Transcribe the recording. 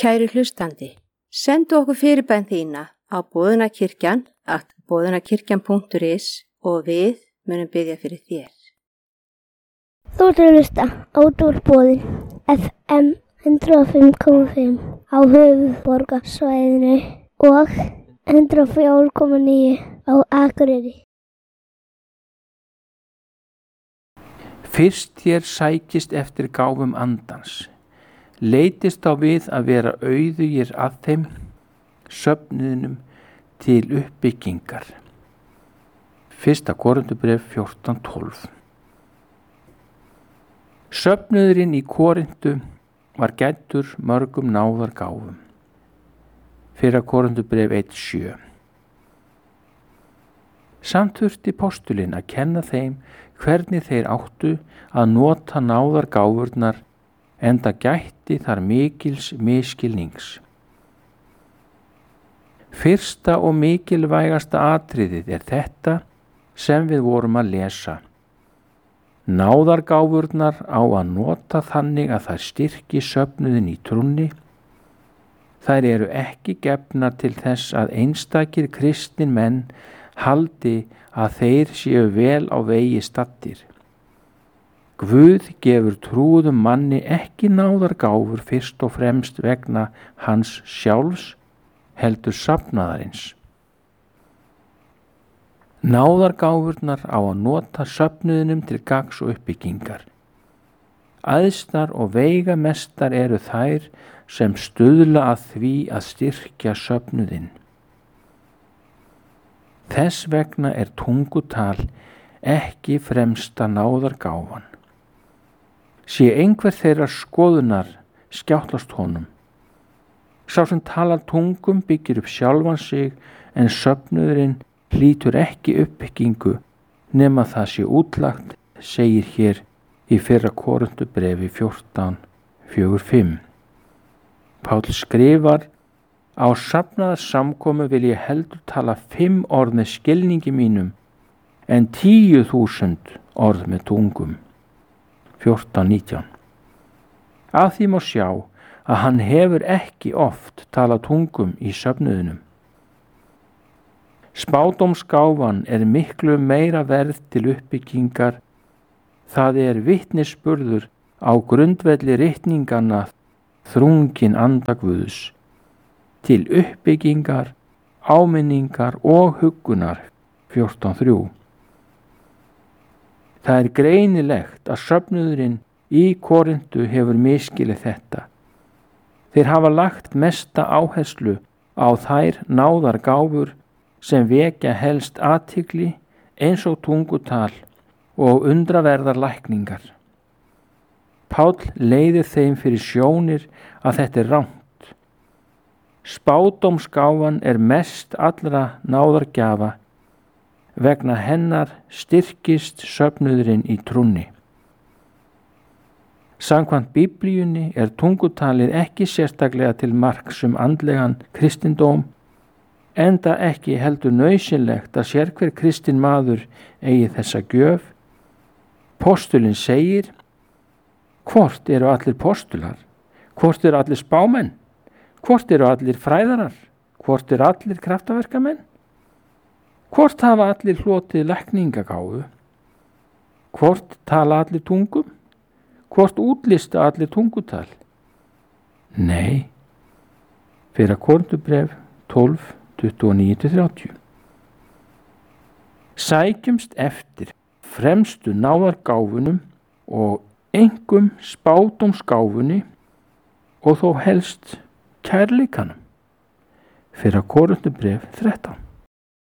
Kæri hlustandi, sendu okkur fyrirbæn þína á boðunarkirkjan.is og við munum biðja fyrir þér. Þú ert að hlusta á Útvarpsboðin FM 105.5 á höfuðborgarsvæðinu og 104.9 á Akureyri. Fyrst þér sækist eftir gáfum andans, leitist á við að vera auðugir að þeim söfnuðinum til uppbyggingar. 1. Korinthubréf 14:12. Söfnuðurinn í Korintu var gæddur mörgum náðargáfum. 1. Korinthubréf 1:7. Samt þurfti postulinn að kenna þeim hvernig þeir áttu að nota náðargáfurnar, enda gætti þar mikils misskilnings. Fyrsta og mikilvægasta atriðið er þetta sem við vorum að lesa. Náðargáfurnar á að nota þannig að þær styrki söfnuðin í trúnni. Þær eru ekki gefnar til þess að einstakir kristnir menn haldi að þeir séu vel á vegi staddir. Guð gefur trúðum manni ekki náðargáfur fyrst og fremst vegna hans sjálfs, heldur safnaðarins. Náðargáfurnar á að nota söfnuðinum til gagns og uppbyggingar. Æðstar og veigamestar eru þær sem stuðla að því að styrkja söfnuðinn. Þess vegna er tungutal ekki fremsta náðargáfan. Sé einhver þeirra skoðunar skjáttlast honum. Sá sem talar tungum byggir upp sjálfan sig, en söfnuðurinn hlýtur ekki uppbyggingu nema það sé útlagt, segir hér í 1. Korinthubréfi 14:4-5. Páll skrifar: Á safnaðarsamkomu vil ég heldur tala 5 orð með skilningi mínum en 10.000 orð með tungum. 14:19. Af því má sjá að hann hefur ekki oft talað tungum í söfnuðinum. Spádómsgáfan er miklu meira verð til uppbyggingar. Það er vitnisburður á grundvelli ritninganna, þrungin anda Guðs, til uppbyggingar, áminningar og huggunar. 14:3. Það er greinilegt að söfnuðurinn í Korintu hefur misskilið þetta. Þeir hafa lagt mesta áherslu á þær náðargáfur sem vekja helst athygli, eins og tungutal og undraverðar lækningar. Páll leiðir þeim fyrir sjónir að þetta er rangt. Spádómsgáfan er mest allra náðargjafa. Vegna hennar styrkist söfnuðurinn í trúnni. Samkvæmt Biblíunni er tungutalið ekki sérstaklega til marks andlegan kristindóm, enda ekki heldur nauðsynlegt að sérhver kristinn maður eigi þessa gjöf. Postulinn segir: hvort eru allir postular? Hvort eru allir spámenn? Hvort eru allir fræðarar? Hvort eru allir kraftaverkamenn? Hvort hafa allir hlotið lækningagáfu? Hvort tala allir tungum? Hvort útlista allir tungutal? Nei. 1. Korinthubréf 12:29-30. Sækjumst eftir fremstu náðargáfunum og einkum spádómsgáfunni og þó helst kærleikanum. 1. Korinthubréf 13.